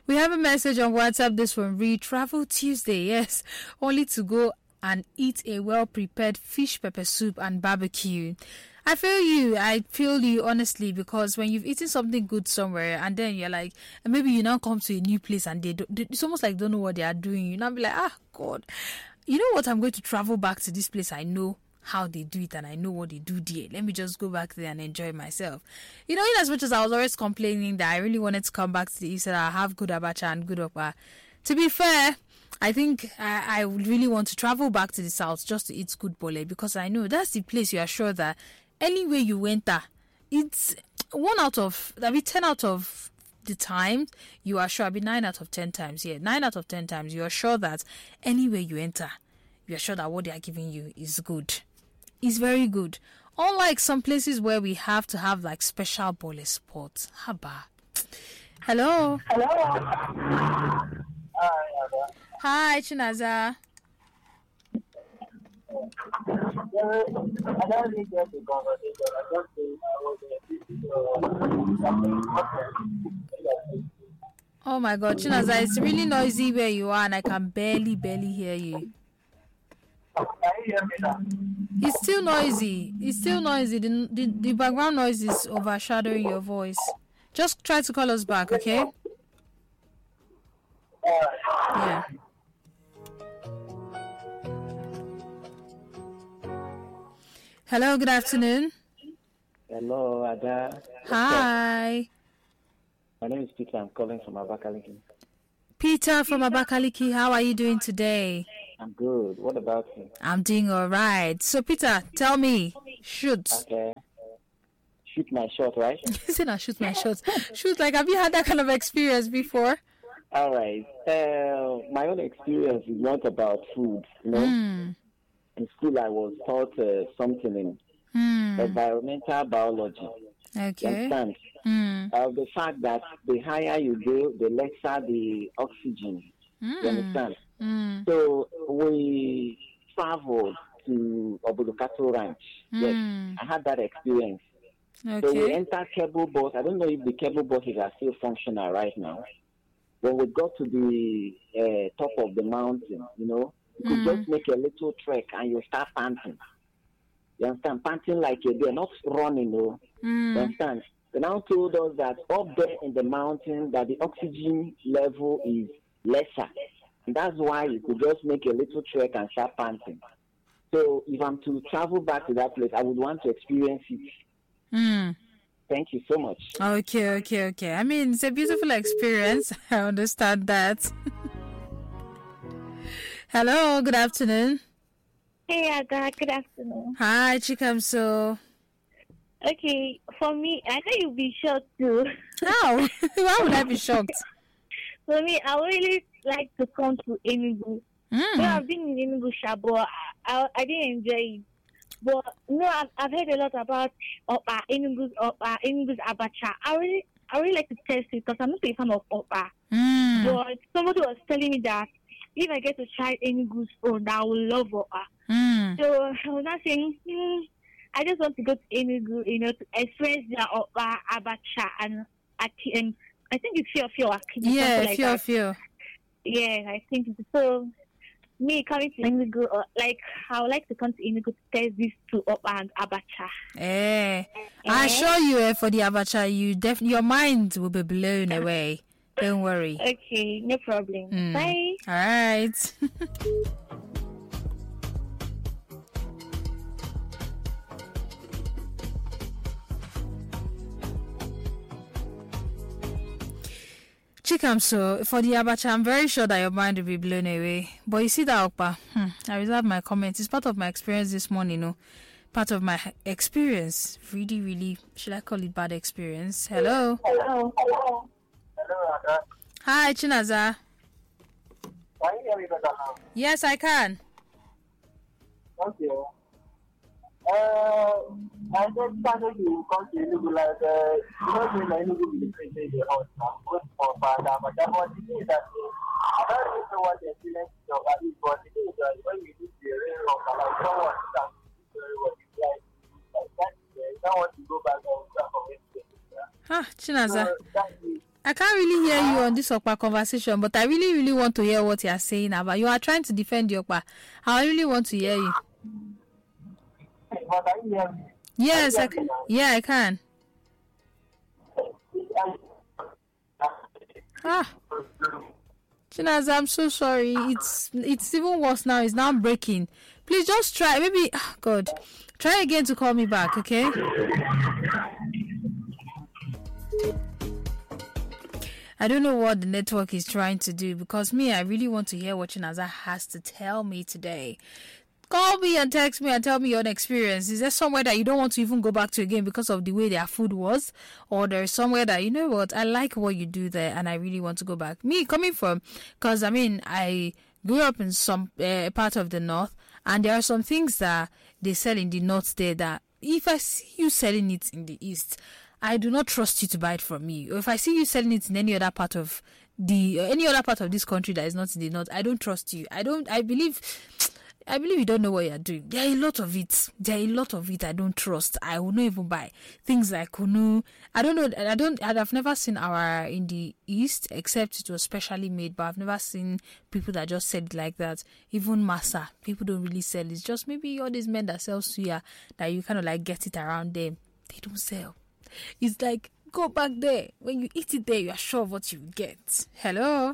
We have a message on WhatsApp. This one read Travel Tuesday. Yes, only to go and eat a well-prepared fish pepper soup and barbecue. I feel you honestly, because when you've eaten something good somewhere and then you're like, and maybe you now come to a new place and it's almost like don't know what they are doing. You now be like, God, you know what? I'm going to travel back to this place. I know how they do it and I know what they do there. Let me just go back there and enjoy myself. In as much as I was always complaining that I really wanted to come back to the east and I have good abacha and good okpa. To be fair, I think I would really want to travel back to the south just to eat good bole, because I know that's the place you are sure that anywhere you enter, it's 10 out of the time you are sure. 9 out of 10 times, 9 out of 10 times you are sure that anywhere you enter, you are sure that what they are giving you is good. It's very good. Unlike some places where we have to have like special bole spots. Haba. Hello. Hi, Chinaza. I don't really get the conversation. I just Oh my God, Chinaza, it's really noisy where you are and I can barely hear you. Can you hear me now? It's still noisy. The background noise is overshadowing your voice. Just try to call us back, okay? Yeah. Hello, good afternoon. Hello, Ada. Hi. My name is Peter. I'm calling from Abakaliki. Peter from Abakaliki, how are you doing today? I'm good. What about you? I'm doing all right. So, Peter, tell me. Shoot. Okay. Shoot my shot, right? Listen, I shoot my shots. Shoot, like, have you had that kind of experience before? All right. My own experience is not about food, you know. In school, I was taught something in environmental biology. Okay. You understand? The fact that the higher you go, the lesser the oxygen. You understand? So we traveled to Obudukato Ranch. Yes, I had that experience. Okay. So we entered cable bus. I don't know if the cable buses are still functional right now. When we got to the top of the mountain, you know, you could just make a little trek and you start panting. You understand? Panting like you're not running, no. You understand? They now told us that up there in the mountain that the oxygen level is lesser. And that's why you could just make a little trek and start panting. So if I'm to travel back to that place, I would want to experience it. Thank you so much. Okay. I mean, it's a beautiful experience. I understand that. Hello, good afternoon. Hey, Aga, good afternoon. Hi, Chikamso. Okay, for me, I know you'll be shocked too. How? Why would I be shocked? For me, I would really like to come to Enugu. I've been in Enugu, but I didn't enjoy it. But I've heard a lot about Enugu's abacha. I really like to test it because I'm not a fan of Opa. But somebody was telling me that if I get to try Enugu's food, I will love Opa. So I was not saying, I just want to go to Enugu, to experience their Opa, abacha, and I think it's Fio. Yeah, Fio. Yeah, I think so. Me coming to Enugu, I would like to come to Enugu to test these two Opa and abacha. I assure you, for the abacha, your mind will be blown away. Don't worry. Okay, no problem. Bye. All right. Chikam, so for the abacha, I'm very sure that your mind will be blown away. But you see that Okpa, I reserve my comments. It's part of my experience this morning, part of my experience. Really, really, should I call it bad experience? Hello. Hello, Ada. Hi, Chinaza. Can you hear me better now? Yes, I can. Okay. I just started to come to Enugu Enugu will be the house now. Good for father, but that was the thing that I don't really know what the experience is about it, but the thing is that when you do the rain of like someone that very well like that, you don't want to go back and start from it. Chinaza. I can't really hear you on this Okpa conversation, but I really, really want to hear what you are saying about. You are trying to defend your Okpa. I really want to hear you. But I hear me. Yes, I can. Chinaz, I'm so sorry. It's even worse now. It's now breaking. Please just try. Maybe, God, try again to call me back, okay? I don't know what the network is trying to do because I really want to hear what Chinaza has to tell me today. Call me and text me and tell me your experience. Is there somewhere that you don't want to even go back to again because of the way their food was? Or there's somewhere that, you know what, I like what you do there and I really want to go back. Me coming from, because I grew up in some part of the north and there are some things that they sell in the north there that if I see you selling it in the east, I do not trust you to buy it from me. Or if I see you selling it in any other part of this country that is not in the north, I don't trust you. I believe you don't know what you're doing. There are a lot of it. I don't trust. I will not even buy things like kunu. I don't know. I've never seen our in the east except it was specially made. But I've never seen people that just sell it like that. Even masa, people don't really sell it. It's just maybe all these men that sell suya that you kind of like get it around them. They don't sell. It's like go back there. When you eat it there, you are sure of what you get. Hello.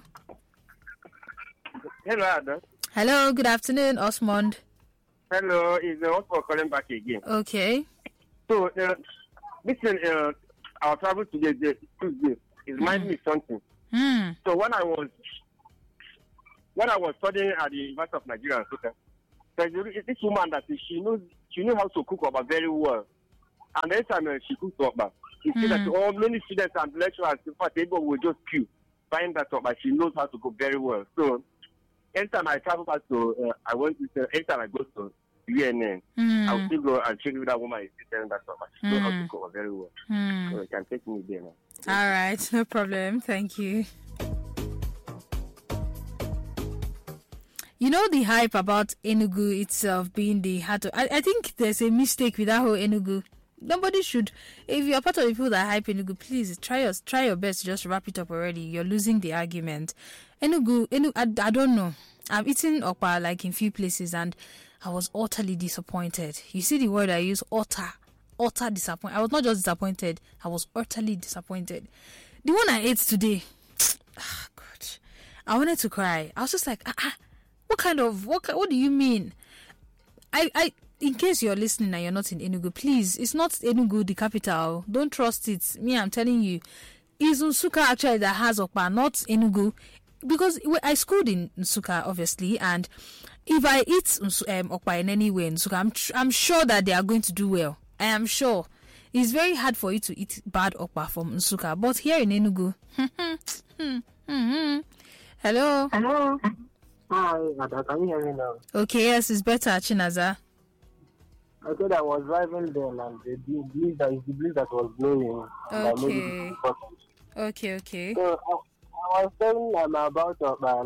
Hello, Ada. Hello, good afternoon, Osmond. Hello, it's Osmond calling back again. Okay. So, listen, our travel today, Tuesday, is reminding me something. So when I was studying at the University of Nigeria in Nsukka, there's this woman that she knew how to cook Okpa very well. And every time she cooks Okpa, you see that all many students and lecturers, in fact, they will just queue buying that Okpa. She knows how to cook very well. So anytime I travel back to, anytime I go to UNN, I will still go and check with that woman is selling that Okpa. She knows how to cook very well. So you can take me there now. All right, no problem. Thank you. You know the hype about Enugu itself being the heart of... I think there's a mistake with that whole Enugu. Nobody should... If you're part of the people that hype Enugu, please try your best to just wrap it up already. You're losing the argument. Enugu, I don't know. I've eaten Okpa like in few places and I was utterly disappointed. You see the word I use, utter disappointed. I was not just disappointed, I was utterly disappointed. The one I ate today, God, I wanted to cry. I was just like, what do you mean? I in case you're listening and you're not in Enugu, please, it's not Enugu, the capital. Don't trust it. I'm telling you. It's Nsukka actually that has Okpa, not Enugu. Because I schooled in Nsukka, obviously, and if I eat Okpa in any way in Nsukka, I'm sure that they are going to do well. I am sure. It's very hard for you to eat bad Okpa from Nsukka. But here in Enugu... Hello? Hello? Hi, Ada, can you hear me now? Okay, yes, it's better, Chinaza. I said I was driving then and the breeze that was blowing. Okay. So I was telling them about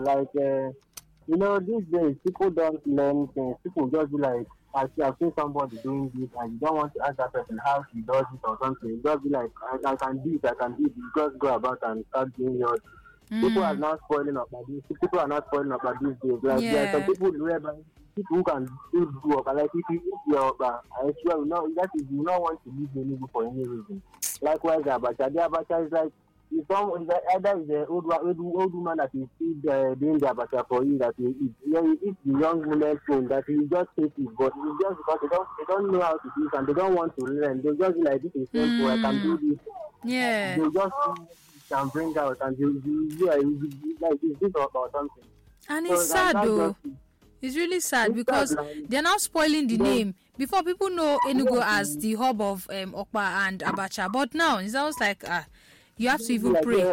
these days people don't learn things. People just be like, I have seen somebody doing this and you don't want to ask that person how he does it or something. You just be like, I can do it. You just go about and start doing yours. People are not spoiling up like this. People are not spoiling up like these days. Like there are some people who can still do up. Like if you eat your I swear that is you don't want to leave the Enugu for any reason. Likewise, Abacha. The Abacha is like either is the old woman that is still doing the Abacha for you that you eat. You eat the young woman's food that you just hate it, but it's just because they don't know how to do it and they don't want to learn. They just be like, this is simple. I can do this. Yeah. They just can bring out and you like this or something. And it's sad though. It's really sad because they're now spoiling the name. Before people know Enugu as the hub of Okpa and Abacha, but now it sounds like you have to even pray.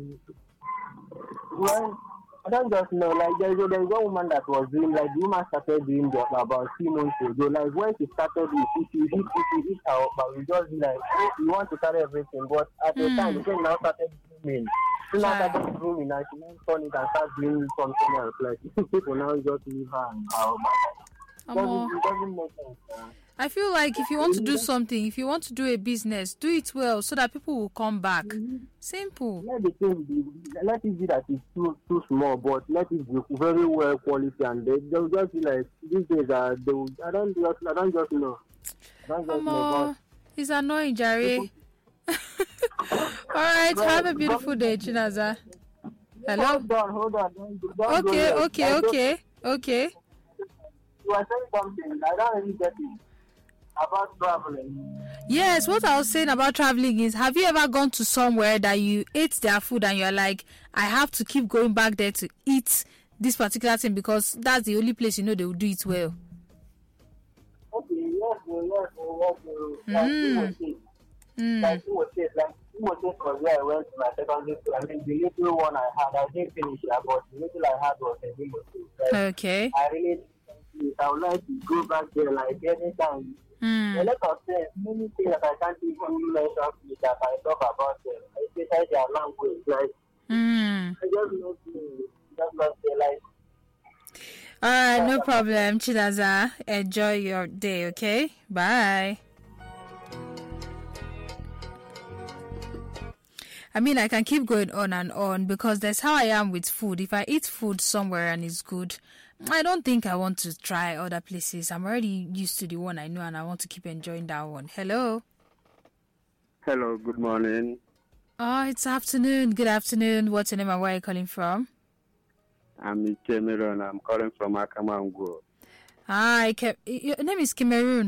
Well, I don't just know. Like there's one woman that was doing the woman started doing the about 3 months ago. Like when she started if you hit her, but we just be like, you want to carry everything, but at the time the now started grooming. She now started grooming and she now turn it and start doing something else. Like people now just leave her and her. doesn't make sense. I feel like if you want to do something, if you want to do a business, do it well so that people will come back. Simple. Let the thing be. Let it be that it's too small, but let it be very well quality, and they'll just be like these days. I don't just know. But it's annoying, Jerry. All right, have a beautiful day, Chinaza. Hello. Hold on. Okay. You are saying something. I don't really get it. About traveling. Yes, what I was saying about traveling is, have you ever gone to somewhere that you ate their food and you're like, I have to keep going back there to eat this particular thing because that's the only place you know they will do it well? Okay, yes. Like you would say, because where I went to my secondary school, I mean, the little one I had, I didn't finish it, but the little I had was a Imo State. Right? Okay. I would like to go back there like anytime. A lot of things, many things that I can't even mention that I talk about them, especially their language. Like, I just love their life. All right, no problem, Chidaza. Enjoy your day, okay? Bye. I mean, I can keep going on and on because that's how I am with food. If I eat food somewhere and it's good, I don't think I want to try other places. I'm already used to the one I know and I want to keep enjoying that one. Hello. Hello, good morning. Oh, it's afternoon. Good afternoon. What's your name and where are you calling from? I'm Cameroon. I'm calling from Akamango. Hi, your name is Cameroon.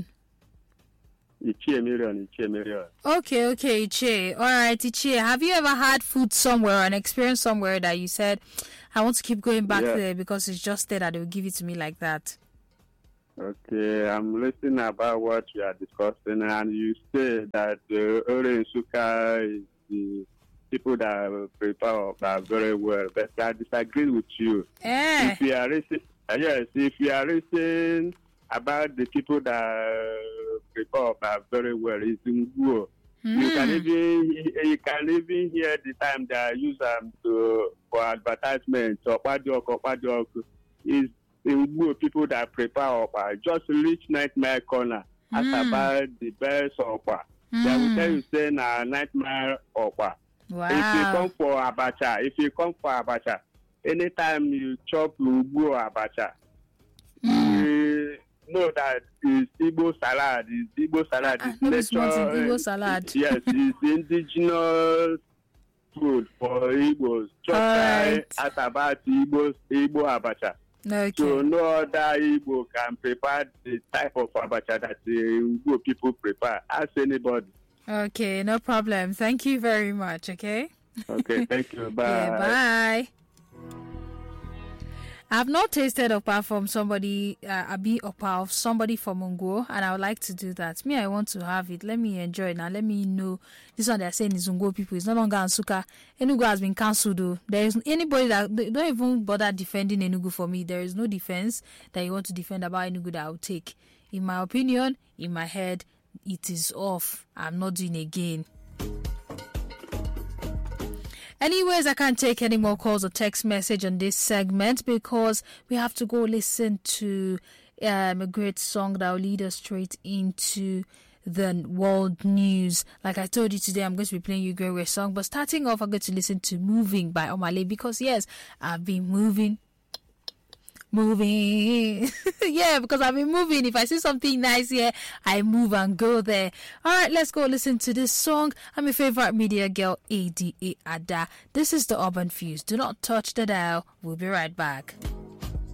Ichie. Okay, Ichie. All right, Ichie. Have you ever had food somewhere, an experience somewhere that you said, I want to keep going back there because it's just there that they will give it to me like that? Okay, I'm listening about what you are discussing, and you say that the Orange Suka is the people that prepare that very well, but I disagree with you. If you are listening about the people that prepare that very well, it's in Nguo. You can even hear the time they use them for advertisements or paddock is in Nguo people that prepare just reach Nightmare Corner. Ask about the best okpa. They will tell you say na Nightmare okpa. Wow. If you come for abacha, anytime you chop Nguo abacha, you know that it's Igbo salad. It's Igbo salad. Yes, it's indigenous food for Igbos. Just ask about Igbo abacha. Okay. So no other Igbo can prepare the type of abacha that the Igbo people prepare. Ask anybody. Okay, no problem. Thank you very much, okay? Okay, thank you. Bye. Yeah, bye. I've not tasted okpa from somebody, okpa of somebody from Nguo, and I would like to do that. Me, I want to have it. Let me enjoy it now. Let me know. This one they're saying is Nguo people. It's no longer Nsukka. Enugu has been cancelled though. There is anybody that don't even bother defending Enugu for me. There is no defense that you want to defend about Enugu that I will take. In my opinion, in my head, it is off. I'm not doing again. Anyways, I can't take any more calls or text message on this segment because we have to go listen to a great song that will lead us straight into the world news. Like I told you today, I'm going to be playing you a great song. But starting off, I'm going to listen to Moving by Omale because, yes, I've been moving. Yeah, because I've been moving. If I see something nice here, I move and go there. All right, let's go listen to this song. I'm your favorite media girl, Ada Ada. This is the Urban Fuse. Do not touch the dial. We'll be right back.